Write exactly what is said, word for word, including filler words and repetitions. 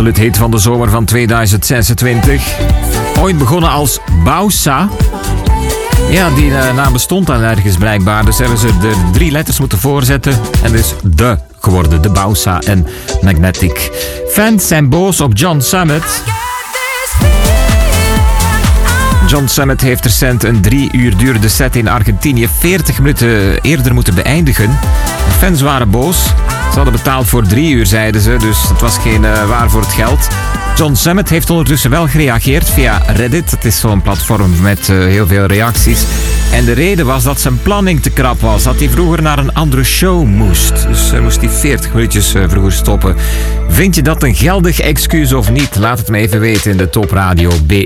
absoluut hit van de zomer van tweeduizend zesentwintig. Ooit begonnen als Bausa. Ja, die uh, naam bestond dan ergens blijkbaar. Dus hebben ze er drie letters moeten voorzetten. En dus de geworden, de Bausa en Magnetic. Fans zijn boos op John Summit. John Summit heeft recent een drie uur durende set in Argentinië veertig minuten eerder moeten beëindigen. Fans waren boos. Ze hadden betaald voor drie uur, zeiden ze, dus het was geen uh, waar voor het geld. John Summit heeft ondertussen wel gereageerd via Reddit. Het is zo'n platform met uh, heel veel reacties. En de reden was dat zijn planning te krap was. Dat hij vroeger naar een andere show moest. Dus uh, moest hij veertig minuutjes uh, vroeger stoppen. Vind je dat een geldig excuus of niet? Laat het me even weten in de Top Radio B